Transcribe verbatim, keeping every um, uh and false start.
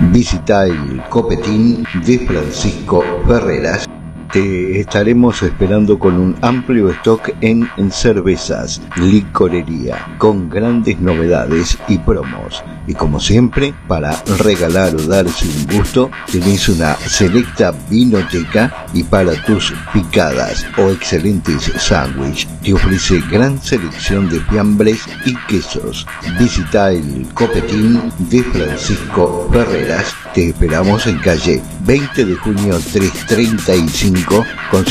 Visita el Copetín de Francisco Ferreras. Te estaremos esperando con un amplio stock en cervezas, licorería, con grandes novedades y promos. Y como siempre, para regalar o darse un gusto, tenés una selecta vinoteca, y para tus picadas o excelentes sándwiches, te ofrece gran selección de fiambres y quesos. Visita el Copetín de Francisco Ferreras. Te esperamos en calle veinte de junio trescientos treinta y cinco con